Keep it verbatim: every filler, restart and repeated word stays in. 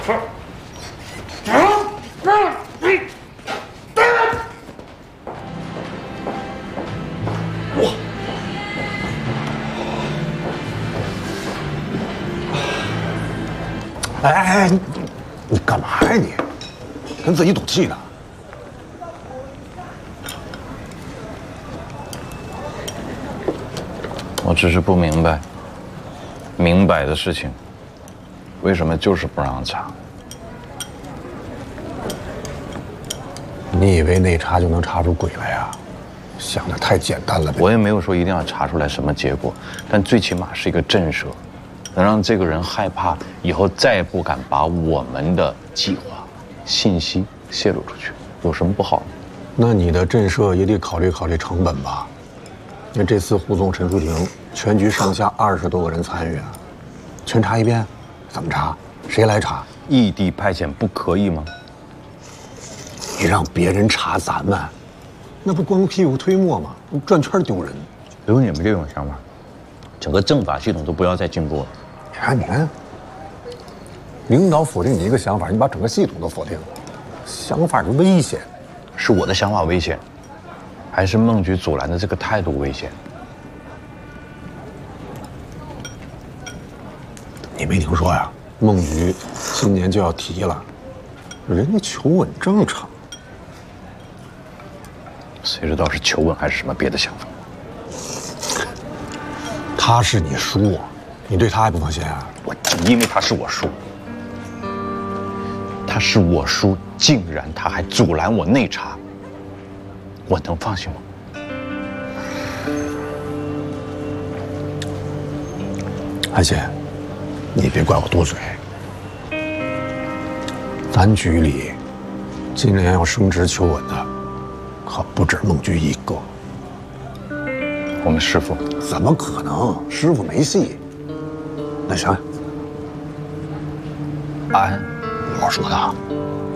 哎哎哎，你你干嘛呀你？跟自己赌气呢？ 我只是不明白，明摆的事情，为什么就是不让查？ 你以为内查就能查出鬼来呀？想的太简单了呗。 我也没有说一定要查出来什么结果，但最起码是一个震慑，能让这个人害怕，以后再也不敢把我们的计划、信息泄露出去，有什么不好呢？ 那你的震慑也得考虑考虑成本吧？那这次护送陈淑婷，全局上下二十多个人参与啊，全查一遍，怎么查？谁来查？ 异地派遣不可以吗？ 你让别人查咱们，那不光屁股推磨吗？转圈丢人。 有你们这种想法，整个政法系统都不要再进步了。 你看，你看，领导否定你一个想法，你把整个系统都否定了，想法就危险。 是我的想法危险，还是孟局阻拦的这个态度危险？ 你没听说呀？孟局今年就要提了，人家求稳正常。 谁知道是求稳还是什么别的想法？ 他是你叔，你对他还不放心啊？ 我正因为他是我叔，他是我叔，竟然他还阻拦我内查，我能放心吗？ 安心，你别怪我多嘴。咱局里今年要升职求稳的，可不止孟局一个。 我们师傅怎么可能？师傅没戏。那行，安，我说的啊，